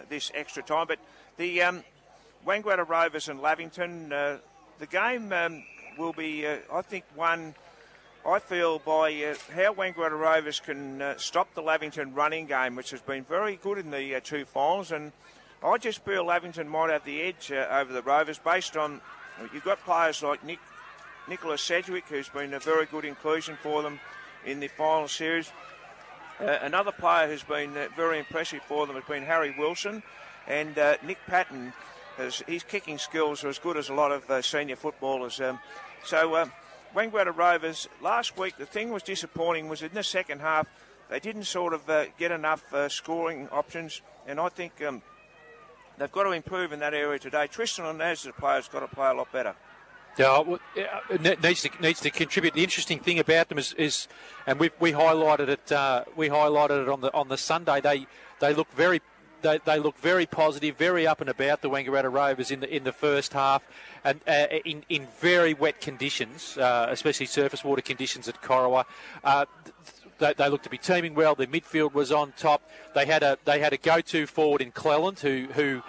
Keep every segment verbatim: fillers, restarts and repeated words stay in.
this extra time. But the um, Wangaratta Rovers and Lavington, uh, the game um, will be, uh, I think, won, I feel, by uh, how Wangaratta Rovers can uh, stop the Lavington running game, which has been very good in the uh, two finals. And I just feel Lavington might have the edge uh, over the Rovers based on, you've got players like Nick, Nicholas Sedgwick, who's been a very good inclusion for them in the final series. Uh, another player who's been uh, very impressive for them has been Harry Wilson, and uh, Nick Patton, has, his kicking skills are as good as a lot of uh, senior footballers. Um, so uh, Wangaratta Rovers, last week the thing was disappointing was in the second half they didn't sort of uh, get enough uh, scoring options, and I think um, they've got to improve in that area today. Tristan Onaz, the player's got to play a lot better. Yeah, well, it needs to needs to contribute. The interesting thing about them is, is and we we highlighted it. Uh, we highlighted it on the on the Sunday. They they look very they, they look very positive, very up and about the Wangaratta Rovers in the in the first half, and uh, in in very wet conditions, uh, especially surface water conditions at Corowa. Uh, They, they looked to be teaming well. Their midfield was on top. They had a they had a go-to forward in Cleland who who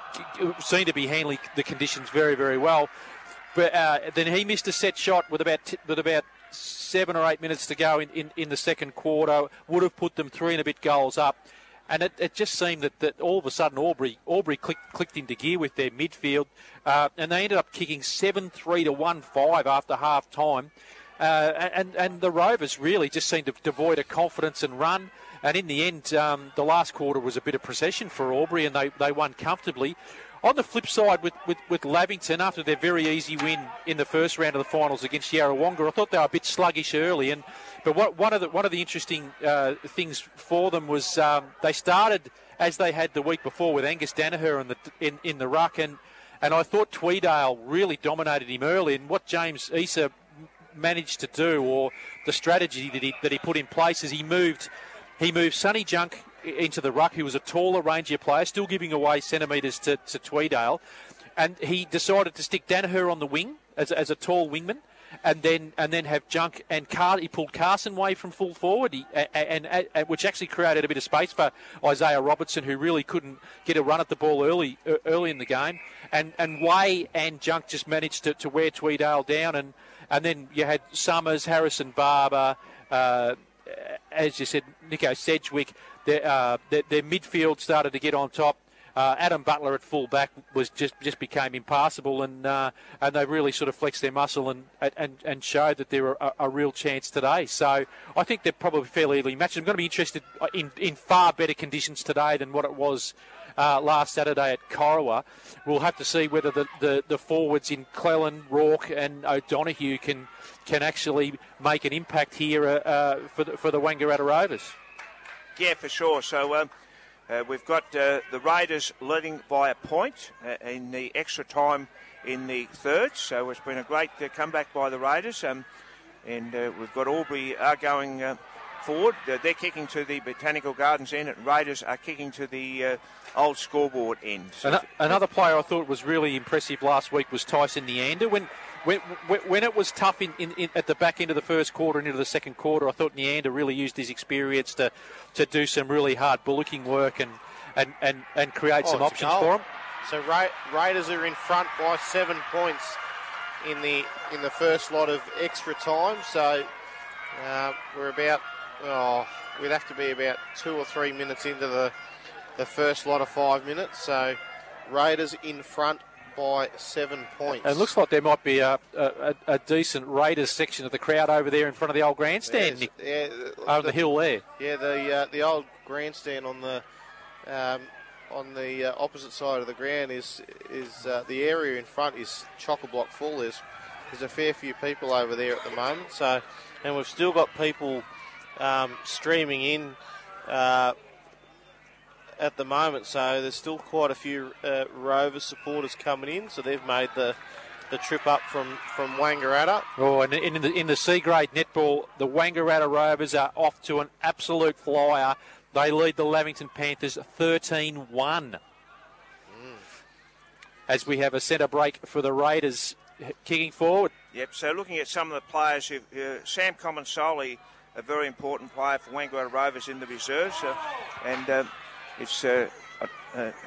seemed to be handling the conditions very very well. But uh, then he missed a set shot with about t- with about seven or eight minutes to go in, in, in the second quarter. Would have put them three and a bit goals up, and it, it just seemed that, that all of a sudden Albury Albury clicked, clicked into gear with their midfield, uh, and they ended up kicking seven three to one five after half time. Uh, and, and the Rovers really just seemed to devoid of confidence and run. And in the end, um, the last quarter was a bit of procession for Albury, and they, they won comfortably. On the flip side, with, with, with Lavington, after their very easy win in the first round of the finals against Yarrawonga, I thought they were a bit sluggish early. And but what, one of the one of the interesting uh, things for them was um, they started as they had the week before with Angus Danaher in the in, in the ruck, and and I thought Tweedale really dominated him early. And what James Issa managed to do, or the strategy that he that he put in place, is he moved he moved Sonny Junk into the ruck, who was a taller, rangier player, still giving away centimetres to, to Tweedale, and he decided to stick Danaher on the wing as, as a tall wingman, and then and then have Junk and Car- he pulled Carson Way from full forward, he, and, and, and which actually created a bit of space for Isaiah Robertson, who really couldn't get a run at the ball early early in the game, and and Way and Junk just managed to, to wear Tweedale down, and and then you had Summers, Harrison Barber, uh, as you said, Nico Sedgwick. Their, uh, their, their midfield started to get on top. Uh, Adam Butler at full back was just, just became impassable, and uh, and they really sort of flexed their muscle and and, and showed that they're a, a real chance today. So I think they're probably fairly evenly matched. I'm going to be interested in, in far better conditions today than what it was uh, last Saturday at Corowa. We'll have to see whether the, the, the forwards in Cleland, Rourke and O'Donoghue can can actually make an impact here uh, uh, for the, for the Wangaratta Rovers. Yeah, for sure. So um, uh, we've got uh, the Raiders leading by a point uh, in the extra time in the third. So it's been a great uh, comeback by the Raiders. Um, and uh, we've got Albury are going uh, forward. Uh, they're kicking to the Botanical Gardens end, and Raiders are kicking to the uh, old scoreboard end. So Another player I thought was really impressive last week was Tyson Neander. When when, when it was tough in, in, in, at the back end of the first quarter and into the second quarter, I thought Neander really used his experience to, to do some really hard bullocking work and, and, and, and create oh, some options for them. So Ra- Raiders are in front by seven points in the in the first lot of extra time. So uh, we're about, oh, we'd have to be about two or three minutes into the the first lot of five minutes. So Raiders in front by seven points. It looks like there might be a, a, a decent Raiders section of the crowd over there in front of the old grandstand, Nick, yeah, over the, the hill there. Yeah, the uh, the old grandstand on the um, on the uh, opposite side of the ground is is uh, the area in front is chock-a-block full. There's there's a fair few people over there at the moment. So, and we've still got people um, streaming in Uh, at the moment, so there's still quite a few uh, Rovers supporters coming in, so they've made the the trip up from, from Wangaratta. Oh, and in the in the C grade netball, the Wangaratta Rovers are off to an absolute flyer. They lead the Lavington Panthers thirteen one. Mm. As we have a centre break for the Raiders kicking forward. Yep, so looking at some of the players, who, uh, Sam Comensoli, a very important player for Wangaratta Rovers in the reserves, uh, and uh, it's uh, a, a, a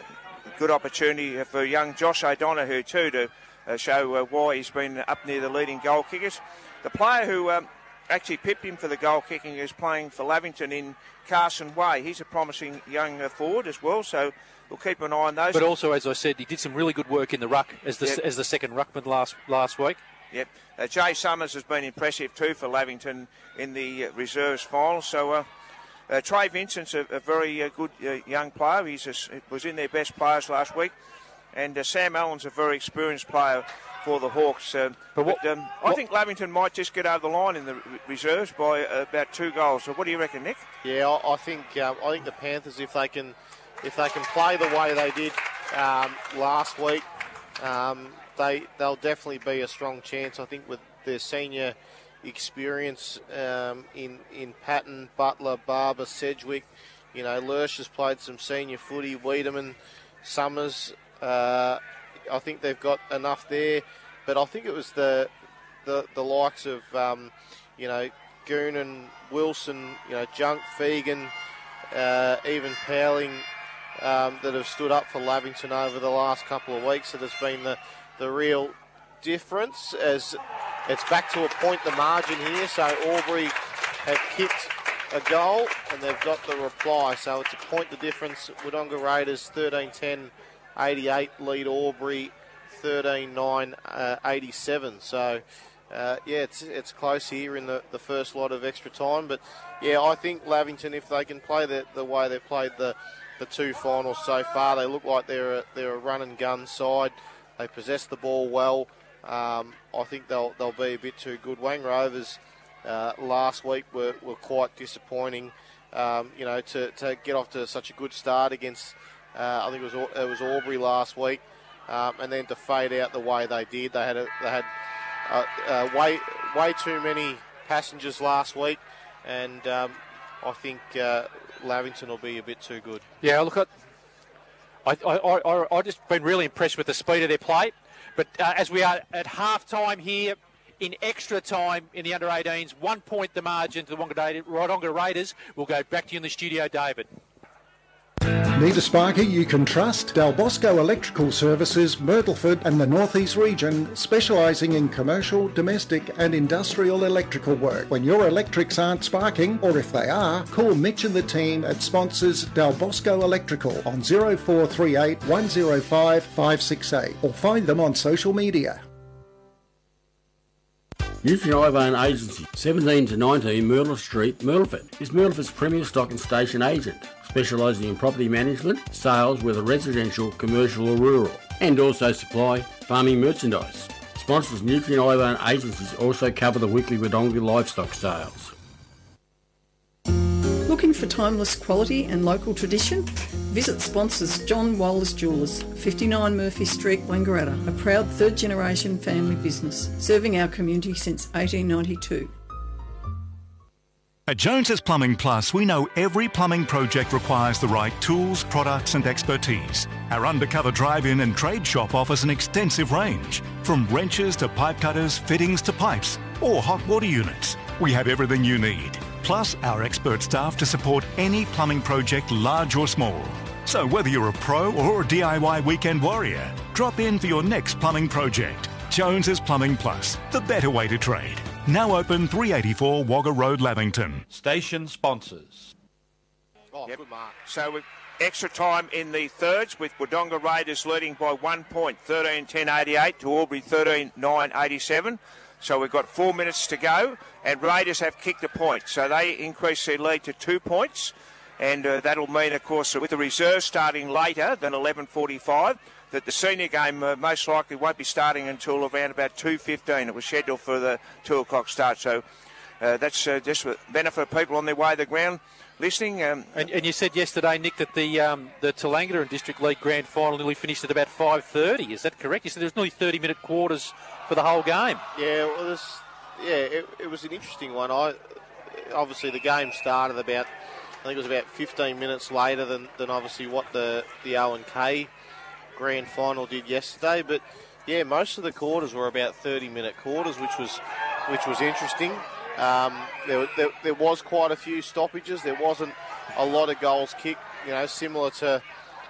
good opportunity for young Josh O'Donoghue too to uh, show uh, why he's been up near the leading goal kickers. The player who um, actually pipped him for the goal kicking is playing for Lavington in Carson Way. He's a promising young uh, forward as well, so we'll keep an eye on those. But also, as I said, he did some really good work in the ruck as the, yep. as the second ruckman last last week. Yep. Uh, Jay Summers has been impressive too for Lavington in the uh, reserves final. So uh, uh, Trey Vincent's a, a very uh, good uh, young player. He was in their best players last week. And uh, Sam Allen's a very experienced player for the Hawks. Uh, but what, but um, what, I think Lavington might just get over the line in the re- reserves by uh, about two goals. So what do you reckon, Nick? Yeah, I, I think uh, I think the Panthers, if they can if they can play the way they did um, last week, um, they they'll definitely be a strong chance. I think with their senior experience um, in in Patton, Butler, Barber, Sedgwick, you know, Lurch has played some senior footy. Wiedemann, Summers. Uh, I think they've got enough there, but I think it was the the, the likes of um, you know, Goonan, Wilson, you know, Junk, Fegan, uh, even Powling um, that have stood up for Lavington over the last couple of weeks. That has been the the real difference. As it's back to a point the margin here, so Albury have kicked a goal and they've got the reply, so it's a point the difference. Wodonga Raiders thirteen ten eighty-eight lead Albury thirteen nine eighty-seven. So uh, yeah, it's it's close here in the, the first lot of extra time. But yeah, I think Lavington, if they can play the, the way they've played the, the two finals so far, they look like they're a, they're a run and gun side. They possess the ball well. Um, I think they'll they'll be a bit too good. Wang Rovers uh, last week were, were quite disappointing. Um, you know, to, to get off to such a good start against. Uh, I think it was it was Albury last week, um, and then to fade out the way they did, they had a, they had uh, uh, way way too many passengers last week, and um, I think uh, Lavington will be a bit too good. Yeah, look, I I I, I, I just been really impressed with the speed of their play, but uh, as we are at half time here. In extra time in the under eighteens, one point the margin to the Wodonga Raiders. We'll go back to you in the studio, David. Need a sparky you can trust? Del Bosco Electrical Services, Myrtleford and the North East region, specialising in commercial, domestic and industrial electrical work. When your electrics aren't sparking, or if they are, call Mitch and the team at sponsors Del Bosco Electrical on zero four three eight, one zero five, five six eight or find them on social media. Nutrien Agency, seventeen to nineteen Myrtle Street, Myrtleford, is Myrtleford's premier stock and station agent, specialising in property management, sales whether residential, commercial or rural, and also supply farming merchandise. Sponsors Nutrien Agencies also cover the weekly Wodonga livestock sales. Looking for timeless quality and local tradition? Visit sponsors John Wallace Jewellers, fifty-nine Murphy Street, Wangaratta, a proud third generation family business, serving our community since eighteen ninety-two. At Jones's Plumbing Plus, we know every plumbing project requires the right tools, products and expertise. Our undercover drive-in and trade shop offers an extensive range, from wrenches to pipe cutters, fittings to pipes, or hot water units. We have everything you need, plus our expert staff to support any plumbing project, large or small. So whether you're a pro or a D I Y weekend warrior, drop in for your next plumbing project. Jones's Plumbing Plus, the better way to trade. Now open three eighty-four Wagga Road, Lavington. Station sponsors. Oh, Yep. good mark. So with extra time in the thirds, with Wodonga Raiders leading by one point, thirteen ten eighty-eight to Albury thirteen nine eighty-seven. So we've got four minutes to go, and Raiders have kicked a point. So they increase their lead to two points, and uh, that'll mean, of course, with the reserves starting later than eleven forty-five, that the senior game uh, most likely won't be starting until around about two fifteen. It was scheduled for the two o'clock start. So uh, that's uh, just for benefit of people on their way to the ground listening. Um, and, and you said yesterday, Nick, that the um, the Tallangatta and District League Grand Final nearly finished at about five thirty. Is that correct? You said there's nearly thirty-minute quarters for the whole game. Yeah, well, this, yeah, it, it was an interesting one. I obviously the game started about, I think it was about fifteen minutes later than, than obviously what the the O and K Grand Final did yesterday. But yeah, most of the quarters were about thirty-minute quarters, which was which was interesting. Um, there, there, there was quite a few stoppages. There wasn't a lot of goals kicked, you know, similar to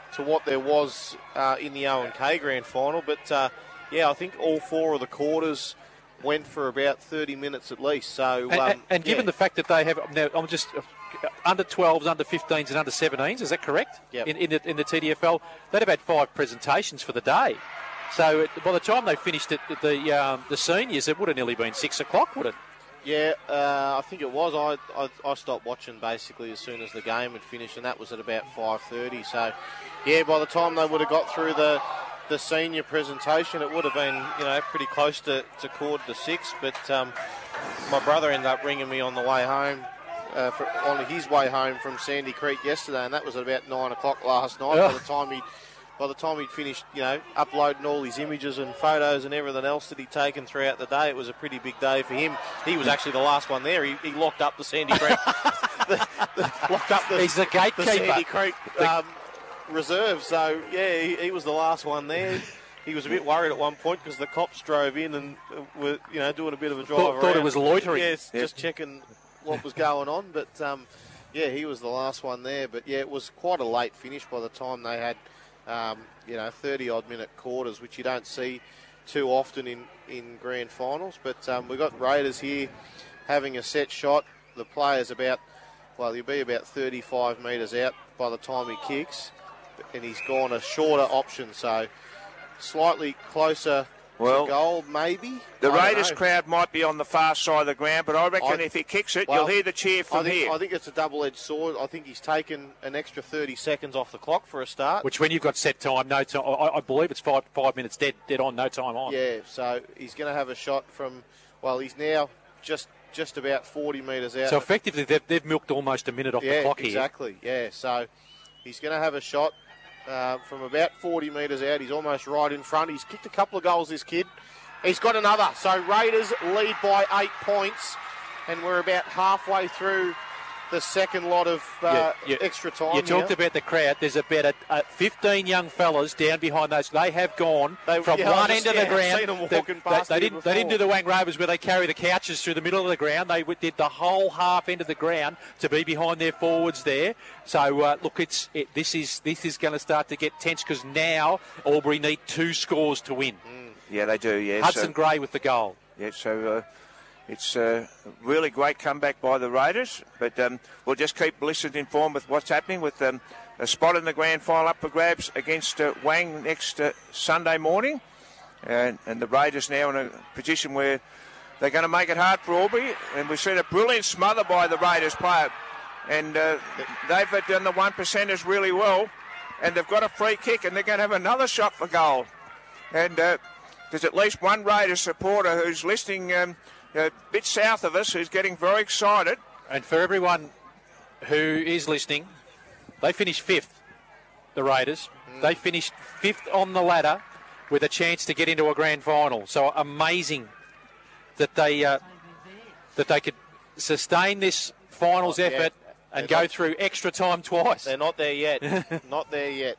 to what there was uh, in the O and K Grand Final. But, uh, yeah, I think all four of the quarters went for about thirty minutes at least. So, And, um, and, and given yeah. the fact that they have, now I'm just, uh, under twelves, under fifteens and under seventeens, is that correct? Yep. In, in, the, in the T D F L, they'd have had five presentations for the day. So it, by the time they finished it, the um, the seniors, it would have nearly been six o'clock, would it? Yeah, uh, I think it was. I, I I stopped watching basically as soon as the game had finished, and that was at about five thirty. So, yeah, by the time they would have got through the the senior presentation, it would have been, you know, pretty close to, to quarter to six. But um, my brother ended up ringing me on the way home, uh, for, on his way home from Sandy Creek yesterday, and that was at about nine o'clock last night. Oh. By the time he By the time he'd finished, you know, uploading all his images and photos and everything else that he'd taken throughout the day, it was a pretty big day for him. He was actually the last one there. He, he locked up the Sandy Creek. the, the, locked up the, He's the gatekeeper. the Sandy Creek um, reserve. So, yeah, he, he was the last one there. He was a bit worried at one point because the cops drove in and uh, were, you know, doing a bit of a drive Thought, around. thought it was loitering. Yes, Yeah. just checking what was going on. But, um, yeah, he was the last one there. But, yeah, it was quite a late finish by the time they had, um, you know, thirty-odd minute quarters, which you don't see too often in, in grand finals. But um, we've got Raiders here having a set shot. The player's about, well, he'll be about thirty-five metres out by the time he kicks. And he's gone a shorter option, so slightly closer Well, to goal, maybe. The I don't Raiders know. crowd might be on the far side of the ground, but I reckon I- if he kicks it, well, you'll hear the cheer I from think, here. I think it's a double-edged sword. I think he's taken an extra thirty seconds off the clock for a start. Which, when you've got set time, no time, I, I believe it's five five minutes dead, dead on, no time on. Yeah, so he's going to have a shot from, well, he's now just just about forty metres out. So effectively, they've, they've milked almost a minute off yeah, the clock here. exactly. Yeah, so he's going to have a shot uh, from about forty metres out. He's almost right in front. He's kicked a couple of goals, this kid. He's got another. So Raiders lead by eight points, and we're about halfway through the second lot of uh, Yeah, yeah. extra time. You talked here. about the crowd. There's about a, a fifteen young fellas down behind those. They have gone They- from yeah, I one just- end of yeah, the I've ground. seen them They- walking they, past they here didn't. They didn't do before. the Wang Rovers where they carry the couches through the middle of the ground. They w- did the whole half end of the ground to be behind their forwards there. So uh, look, it's it, this is this is going to start to get tense because now Albury need two scores to win. Yeah, they do, yeah. Hudson so, Gray with the goal. yeah, so uh, it's a really great comeback by the Raiders, but um, we'll just keep listeners informed with what's happening with um, a spot in the grand final up for grabs against uh, Wang next uh, Sunday morning. And, and the Raiders now in a position where they're going to make it hard for Albury. And we've seen a brilliant smother by the Raiders player. And uh, they've done the one percenters really well. And they've got a free kick and they're going to have another shot for goal. And uh, there's at least one Raiders supporter who's listening um, a bit south of us who's getting very excited. And for everyone who is listening, they finished fifth, the Raiders. Mm. They finished fifth on the ladder with a chance to get into a grand final. So amazing that they uh, that they could sustain this finals Oh, yeah. effort and They're go not- through extra time twice. They're not there yet. Not there yet.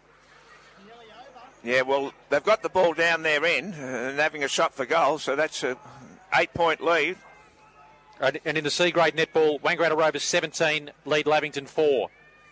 Yeah, well, they've got the ball down their end and having a shot for goal, so that's a eight-point lead. And, and in the C grade netball, Wangaratta Rovers seventeen, lead Lavington four.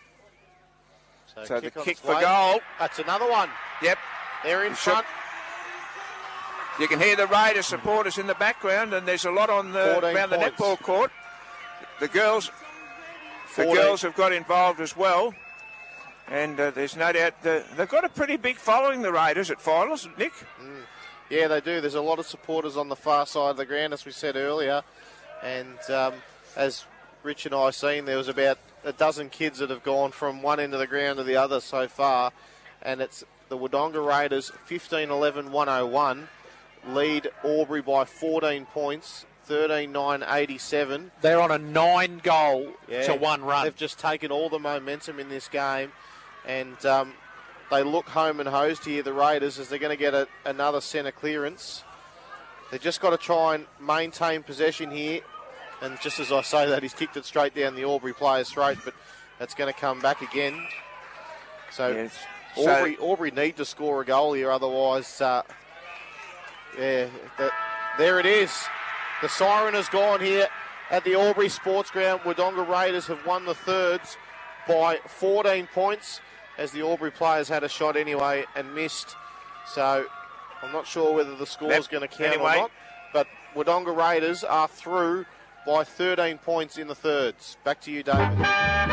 So the on kick its for way. goal. That's another one. Yep. They're in You should- front. You can hear the Raiders supporters in the background, and there's a lot on the, fourteen around the points. netball court. The girls, the fourteen. girls have got involved as well, and uh, there's no doubt the, they've got a pretty big following, the Raiders, at finals. Nick, Yeah, they do. There's a lot of supporters on the far side of the ground, as we said earlier. And um, as Rich and I have seen, there was about a dozen kids that have gone from one end of the ground to the other so far. And it's the Wodonga Raiders fifteen eleven one oh one lead Albury by fourteen points, thirteen nine eighty-seven. They're on a nine goal Yeah, to one run. They've just taken all the momentum in this game, and um, they look home and hosed here, the Raiders, as they're going to get a, another centre clearance. They've just got to try and maintain possession here, and just as I say that, he's kicked it straight down the Albury player's throat, but that's going to come back again. So, Yes. So- Albury, Albury need to score a goal here, otherwise, uh, yeah, that, there it is. The siren has gone here at the Albury Sports Ground. Wodonga Raiders have won the thirds by fourteen points. as the Albury players had a shot anyway and missed. So I'm not sure whether the score is going to count Anyway. or not. But Wodonga Raiders are through by thirteen points in the thirds. Back to you, David.